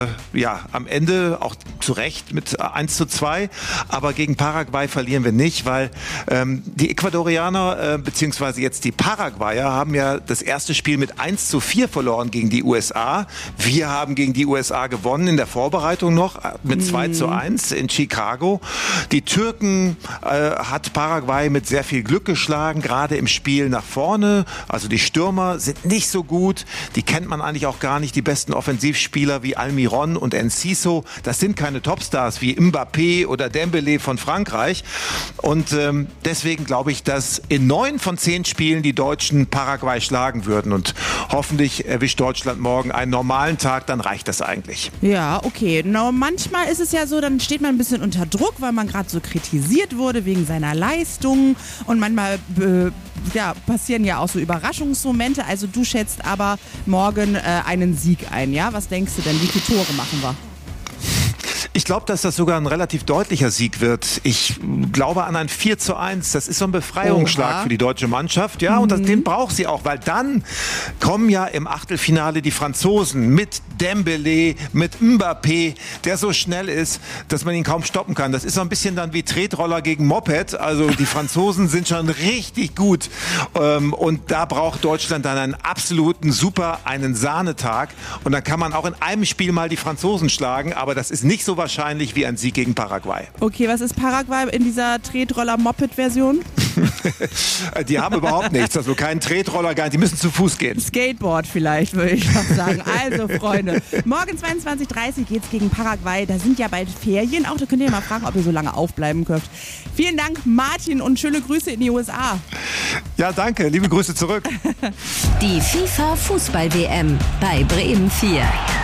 Ja, am Ende auch zu Recht mit 1:2, aber gegen Paraguay verlieren wir nicht, weil die Ecuadorianer beziehungsweise jetzt die Paraguayer haben ja das erste Spiel mit 1:4 verloren gegen die USA. Wir haben gegen die USA gewonnen in der Vorbereitung noch mit 2:1 in Chicago. Die Türken hat Paraguay mit sehr viel Glück geschlagen, gerade im Spiel nach vorne. Also die Stürmer sind nicht so gut, die kennt man eigentlich auch gar nicht, die besten Offensivspieler wie Almiron und Enciso, das sind keine Topstars wie Mbappé oder Dembélé von Frankreich. Und deswegen glaube ich, dass in 9 von 10 Spielen die Deutschen Paraguay schlagen würden. Und hoffentlich erwischt Deutschland morgen einen normalen Tag, dann reicht das eigentlich. Ja, okay. No, manchmal ist es ja so, dann steht man ein bisschen unter Druck, weil man gerade so kritisiert wurde wegen seiner Leistungen. Und manchmal passieren ja auch so Überraschungsmomente. Also du schätzt aber morgen einen Sieg ein, ja? Was denkst du denn? Wie viele Tore machen wir? Ich glaube, dass das sogar ein relativ deutlicher Sieg wird. Ich glaube an ein 4:1. Das ist so ein Befreiungsschlag für die deutsche Mannschaft. Ja, und den braucht sie auch, weil dann kommen ja im Achtelfinale die Franzosen mit Dembélé, mit Mbappé, der so schnell ist, dass man ihn kaum stoppen kann. Das ist so ein bisschen dann wie Tretroller gegen Moped. Also die Franzosen sind schon richtig gut. Und da braucht Deutschland dann einen absoluten einen Sahnetag. Und dann kann man auch in einem Spiel mal die Franzosen schlagen. Aber das ist nicht so wahrscheinlich wie ein Sieg gegen Paraguay. Okay, was ist Paraguay in dieser Tretroller-Moped-Version? Die haben überhaupt nichts, also keinen Tretroller, die müssen zu Fuß gehen. Skateboard vielleicht, würde ich noch sagen. Also Freunde, morgen 22:30 Uhr geht's gegen Paraguay. Da sind ja bald Ferien auch, da könnt ihr mal fragen, ob ihr so lange aufbleiben könnt. Vielen Dank, Martin, und schöne Grüße in die USA. Ja, danke, liebe Grüße zurück. Die FIFA-Fußball-WM bei Bremen 4.